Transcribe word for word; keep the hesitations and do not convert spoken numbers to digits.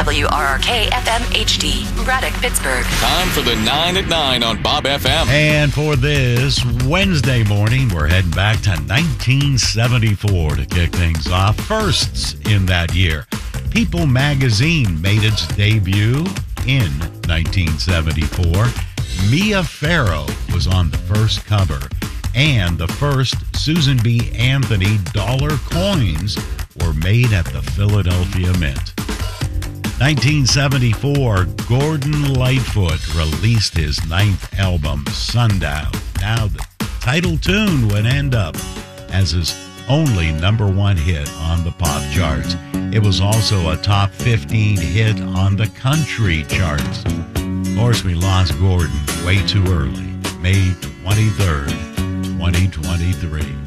W R R K F M H D, Braddock, Pittsburgh. Time for the nine at nine on Bob F M. And for this Wednesday morning, we're heading back to nineteen seventy-four to kick things off. Firsts in that year. People magazine made its debut in nineteen seventy-four. Mia Farrow was on the first cover, and the first Susan B. Anthony dollar coins were made at the Philadelphia Mint. nineteen seventy-four, Gordon Lightfoot released his ninth album, Sundown. Now, the title tune would end up as his only number one hit on the pop charts. It was also a top fifteen hit on the country charts. Of course, we lost Gordon way too early, May twenty-third, twenty twenty-three.